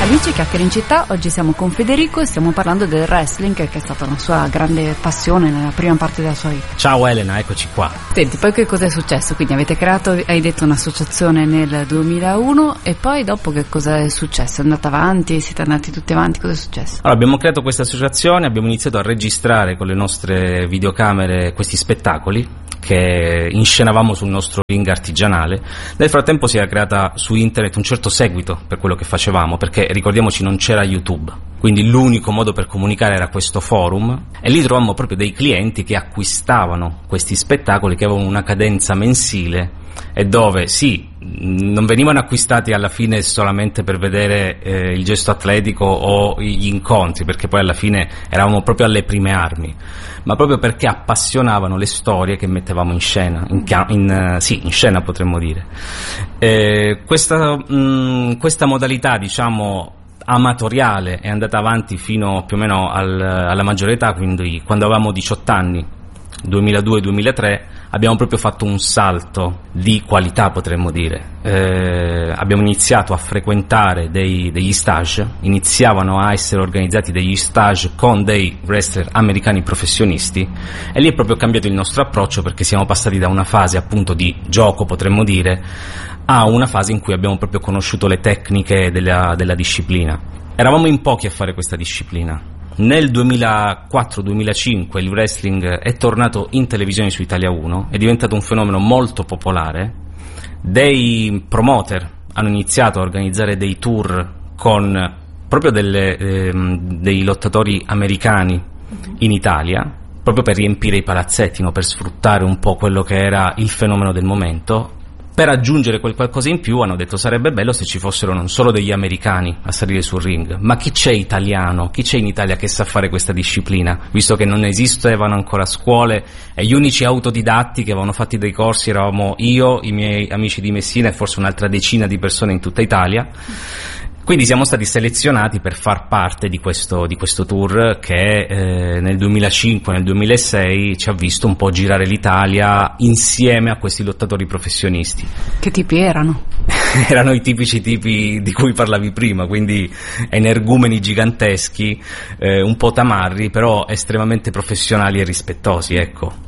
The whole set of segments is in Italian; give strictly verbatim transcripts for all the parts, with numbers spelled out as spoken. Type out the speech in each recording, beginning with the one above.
Amici Chiacchiere in Città, oggi siamo con Federico e stiamo parlando del wrestling, che è stata una sua grande passione nella prima parte della sua vita. Ciao Elena, eccoci qua. Senti, poi che cosa è successo? Quindi avete creato, hai detto, un'associazione nel duemilauno e poi dopo che cosa è successo? È andata avanti? Siete andati tutti avanti? Cosa è successo? Allora, abbiamo creato questa associazione, abbiamo iniziato a registrare con le nostre videocamere questi spettacoli che inscenavamo sul nostro ring artigianale. Nel frattempo si era creata su internet un certo seguito per quello che facevamo, perché ricordiamoci non c'era YouTube, quindi l'unico modo per comunicare era questo forum, e lì trovavamo proprio dei clienti che acquistavano questi spettacoli che avevano una cadenza mensile e dove sì, non venivano acquistati alla fine solamente per vedere eh, il gesto atletico o gli incontri, perché poi alla fine eravamo proprio alle prime armi, ma proprio perché appassionavano le storie che mettevamo in scena, in, in, uh, sì, in scena potremmo dire. Eh, questa, mh, questa modalità, diciamo, amatoriale è andata avanti fino più o meno al, alla maggiore età, quindi quando avevamo diciotto anni, duemiladue duemilatré, abbiamo proprio fatto un salto di qualità, potremmo dire. Eh, abbiamo iniziato a frequentare dei, degli stage, iniziavano a essere organizzati degli stage con dei wrestler americani professionisti, e lì è proprio cambiato il nostro approccio, perché siamo passati da una fase appunto di gioco, potremmo dire, a una fase in cui abbiamo proprio conosciuto le tecniche della, della disciplina. Eravamo in pochi a fare questa disciplina. Nel duemilaquattro duemilacinque il wrestling è tornato in televisione su Italia uno, è diventato un fenomeno molto popolare. Dei promoter hanno iniziato a organizzare dei tour con proprio delle, ehm, dei lottatori americani in Italia, proprio per riempire i palazzetti, no? Per sfruttare un po' quello che era il fenomeno del momento. Per aggiungere quel qualcosa in più hanno detto sarebbe bello se ci fossero non solo degli americani a salire sul ring, ma chi c'è italiano, chi c'è in Italia che sa fare questa disciplina, visto che non esistevano ancora scuole e gli unici autodidatti che avevano fatti dei corsi eravamo io, i miei amici di Messina e forse un'altra decina di persone in tutta Italia. Quindi siamo stati selezionati per far parte di questo, di questo tour che eh, nel duemilacinque, nel duemilasei ci ha visto un po' girare l'Italia insieme a questi lottatori professionisti. Che tipi erano? Erano i tipici tipi di cui parlavi prima, quindi energumeni giganteschi, eh, un po' tamarri, però estremamente professionali e rispettosi, ecco.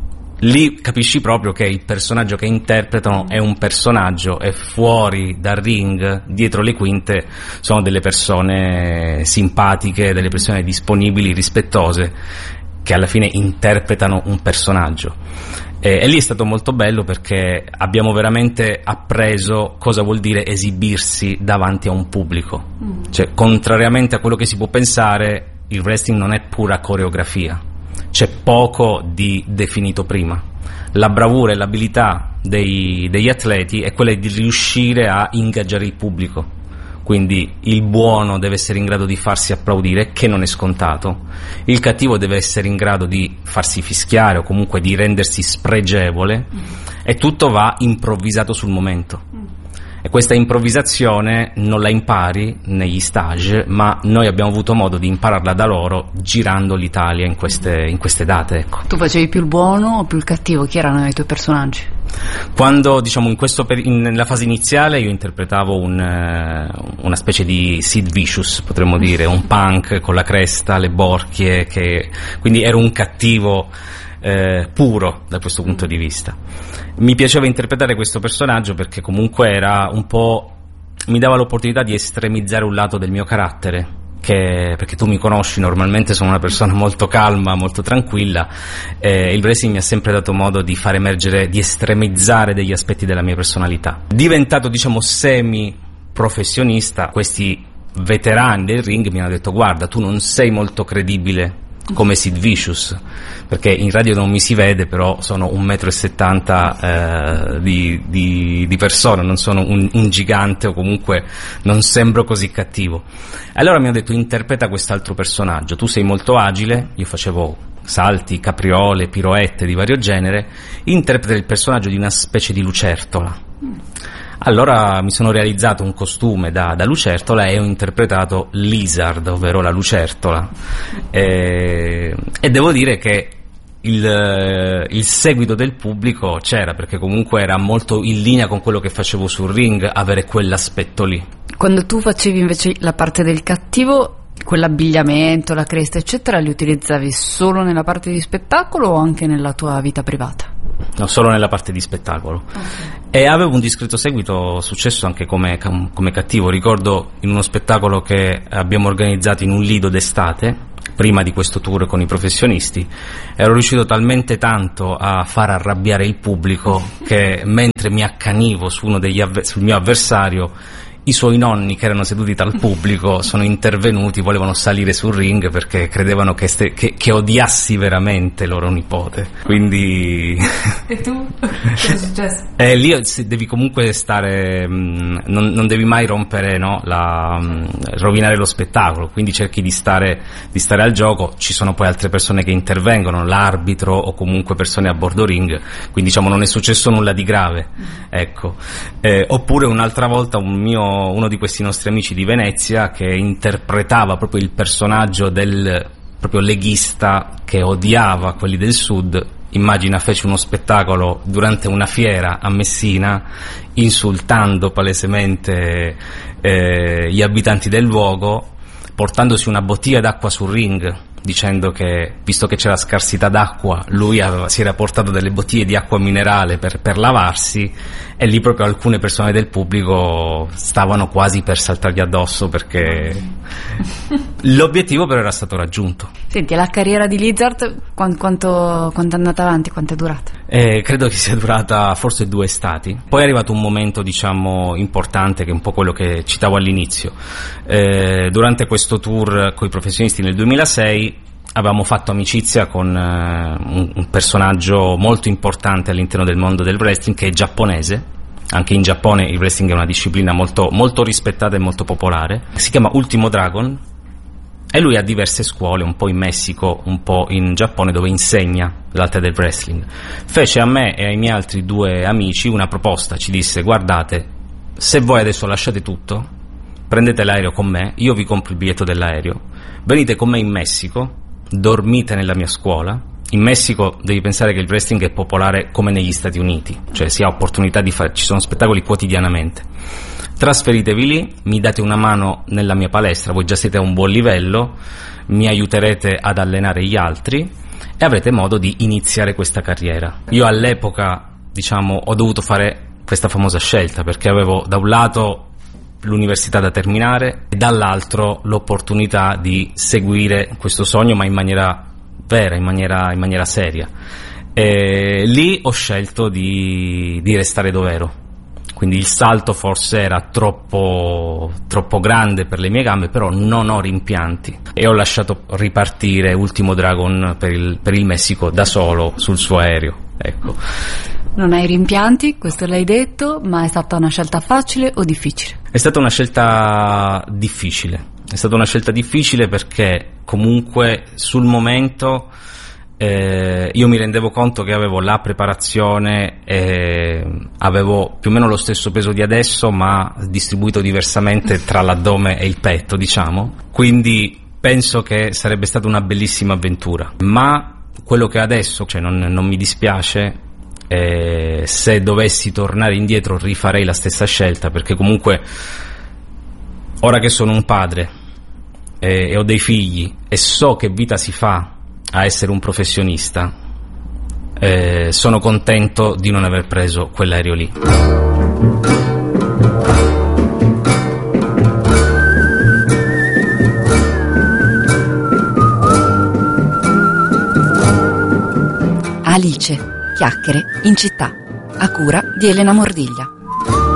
Lì capisci proprio che il personaggio che interpretano è un personaggio, e fuori dal ring, dietro le quinte, sono delle persone simpatiche, delle persone disponibili, rispettose, che alla fine interpretano un personaggio. E, e lì è stato molto bello, perché abbiamo veramente appreso cosa vuol dire esibirsi davanti a un pubblico. Mm. Cioè, contrariamente a quello che si può pensare, il wrestling non è pura coreografia. C'è poco di definito prima. La bravura e l'abilità dei, degli atleti è quella di riuscire a ingaggiare il pubblico. Quindi il buono deve essere in grado di farsi applaudire, che non è scontato. Il cattivo deve essere in grado di farsi fischiare o comunque di rendersi spregevole, mm. e tutto va improvvisato sul momento. Mm. E questa improvvisazione non la impari negli stage, ma noi abbiamo avuto modo di impararla da loro girando l'Italia in queste, in queste date, ecco. Tu facevi più il buono o più il cattivo? Chi erano i tuoi personaggi? Quando, diciamo, in questo per, in, nella fase iniziale io interpretavo un, uh, una specie di Sid Vicious, potremmo dire, un punk con la cresta, le borchie, che, quindi ero un cattivo Eh, puro da questo punto di vista. Mi piaceva interpretare questo personaggio perché comunque era un po', mi dava l'opportunità di estremizzare un lato del mio carattere, che, perché tu mi conosci, normalmente sono una persona molto calma, molto tranquilla, e il wrestling mi ha sempre dato modo di far emergere, di estremizzare degli aspetti della mia personalità. Diventato, diciamo, semi professionista, questi veterani del ring mi hanno detto: guarda, tu non sei molto credibile come Sid Vicious, perché in radio non mi si vede, però sono un metro e settanta eh, di, di, di persona, non sono un, un gigante, o comunque non sembro così cattivo. Allora mi hanno detto: interpreta quest'altro personaggio, tu sei molto agile, io facevo salti, capriole, piroette di vario genere, interpreta il personaggio di una specie di lucertola. Allora mi sono realizzato un costume da, da lucertola e ho interpretato Lizard, ovvero la lucertola, e, e devo dire che il, il seguito del pubblico c'era, perché comunque era molto in linea con quello che facevo sul ring, avere quell'aspetto lì. Quando tu facevi invece la parte del cattivo, quell'abbigliamento, la cresta eccetera, li utilizzavi solo nella parte di spettacolo o anche nella tua vita privata? No, solo nella parte di spettacolo. Okay. E avevo un discreto seguito, successo anche come, come cattivo. Ricordo in uno spettacolo che abbiamo organizzato in un lido d'estate, prima di questo tour con i professionisti, ero riuscito talmente tanto a far arrabbiare il pubblico che mentre mi accanivo su uno degli avver- sul mio avversario, i suoi nonni, che erano seduti dal pubblico, sono intervenuti, volevano salire sul ring perché credevano che, ste, che, che odiassi veramente loro nipote. Quindi... E tu? Che è successo? Eh, lì devi comunque stare, mh, non, non devi mai rompere, no, la, mh, rovinare lo spettacolo, quindi cerchi di stare, di stare al gioco. Ci sono poi altre persone che intervengono, l'arbitro o comunque persone a bordo ring, quindi diciamo non è successo nulla di grave, ecco. Eh, oppure un'altra volta un mio uno di questi nostri amici di Venezia che interpretava proprio il personaggio del proprio leghista che odiava quelli del sud. Immagina, fece uno spettacolo durante una fiera a Messina insultando palesemente eh, gli abitanti del luogo, portandosi una bottiglia d'acqua sul ring, dicendo che, visto che c'era scarsità d'acqua, lui aveva, si era portato delle bottiglie di acqua minerale per, per lavarsi, e lì proprio alcune persone del pubblico stavano quasi per saltargli addosso perché l'obiettivo però era stato raggiunto. Senti, la carriera di Lizard quanto, quanto, quanto è andata avanti, quanto è durata? Eh, credo che sia durata forse due estati. Poi è arrivato un momento, diciamo, importante, che è un po' quello che citavo all'inizio. Eh, durante questo tour con i professionisti nel duemilasei avevamo fatto amicizia con eh, un, un personaggio molto importante all'interno del mondo del wrestling, che è giapponese. Anche in Giappone il wrestling è una disciplina molto, molto rispettata e molto popolare. Si chiama Ultimo Dragon e lui ha diverse scuole, un po' in Messico, un po' in Giappone, dove insegna l'arte del wrestling. Fece a me e ai miei altri due amici una proposta, ci disse: guardate, se voi adesso lasciate tutto, prendete l'aereo con me, io vi compro il biglietto dell'aereo, venite con me in Messico, dormite nella mia scuola. In Messico devi pensare che il wrestling è popolare come negli Stati Uniti, cioè si ha opportunità di fare, ci sono spettacoli quotidianamente. Trasferitevi lì, mi date una mano nella mia palestra, voi già siete a un buon livello, mi aiuterete ad allenare gli altri e avrete modo di iniziare questa carriera. Io all'epoca, diciamo, ho dovuto fare questa famosa scelta, perché avevo da un lato l'università da terminare e dall'altro l'opportunità di seguire questo sogno, ma in maniera vera, in maniera, in maniera seria. E lì ho scelto di, di restare dov'ero. Quindi il salto forse era troppo, troppo grande per le mie gambe, però non ho rimpianti e ho lasciato ripartire Ultimo Dragon per il, per il Messico da solo sul suo aereo. Ecco. Non hai rimpianti, questo l'hai detto, ma è stata una scelta facile o difficile? È stata una scelta difficile. È stata una scelta difficile perché comunque sul momento Eh, io mi rendevo conto che avevo la preparazione, eh, avevo più o meno lo stesso peso di adesso, ma distribuito diversamente tra l'addome e il petto, diciamo. Quindi penso che sarebbe stata una bellissima avventura. Ma quello che adesso, cioè non, non mi dispiace, eh, se dovessi tornare indietro rifarei la stessa scelta, perché comunque ora che sono un padre eh, e ho dei figli e so che vita si fa a essere un professionista, eh, sono contento di non aver preso quell'aereo lì. Alice, chiacchiere in città, a cura di Elena Mordiglia.